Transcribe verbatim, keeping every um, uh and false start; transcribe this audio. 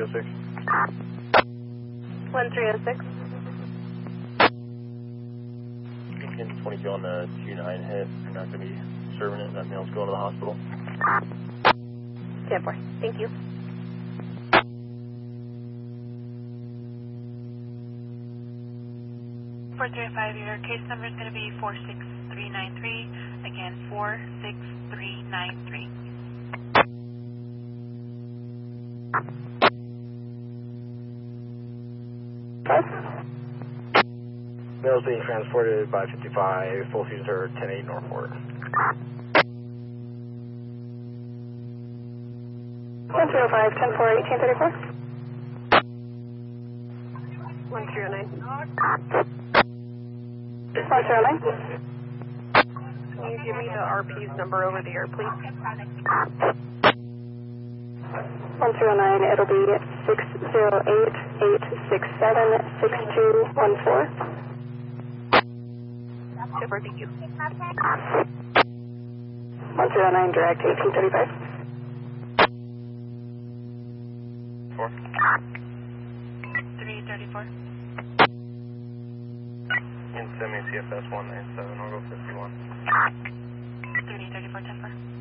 oh six. one three oh six. Pin twenty-two on the two nine hit. You're not going to be serving it. That male's going to the hospital. ten four. Thank you. four three five, your case number is going to be four six three nine three. Again, four six three nine three. Male's being transported by fifty-five, full user ten eight Northport. one zero five, ten four, eighteen thirty-four. one zero nine. one zero nine. Can you give me the R P's number over the air, please? one zero nine, it'll be six zero eight, eight six seven, six two one four. Super, thank you. one zero nine, direct eighteen thirty-five. Four. three thirty-four. In semi C F S one nine seven, I'll go fifty-one. three thirty-four, ten four.